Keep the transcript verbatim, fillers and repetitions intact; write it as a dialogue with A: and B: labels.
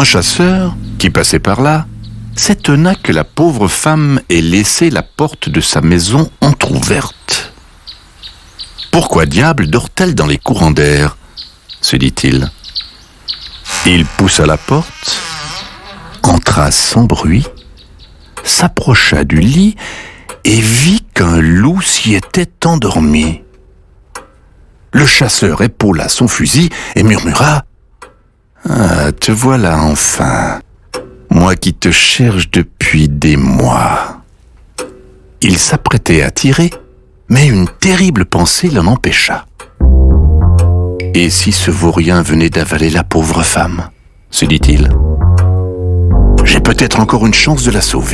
A: Un chasseur, qui passait par là, s'étonna que la pauvre femme ait laissé la porte de sa maison entr'ouverte. « Pourquoi diable dort-elle dans les courants d'air ?» se dit-il. Il poussa la porte, entra sans bruit, s'approcha du lit et vit qu'un loup s'y était endormi. Le chasseur épaula son fusil et murmura « Ah, te voilà enfin, moi qui te cherche depuis des mois. » Il s'apprêtait à tirer, mais une terrible pensée l'en empêcha. « Et si ce vaurien venait d'avaler la pauvre femme ?» se dit-il. « J'ai peut-être encore une chance de la sauver. »